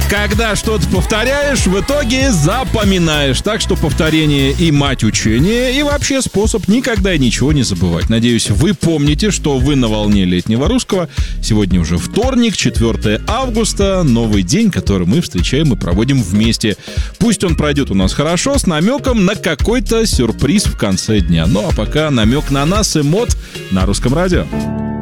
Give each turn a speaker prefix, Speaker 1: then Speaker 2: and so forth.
Speaker 1: Когда что-то повторяешь, в итоге запоминаешь. Так что повторение и мать учения, и вообще способ никогда и ничего не забывать. Надеюсь, вы помните, что вы на волне летнего русского. Сегодня уже вторник, 4 августа, новый день, который мы встречаем и проводим вместе. Пусть он пройдет у нас хорошо, с намеком на какой-то сюрприз в конце дня. Ну а пока намек на нас и мод на Русском радио.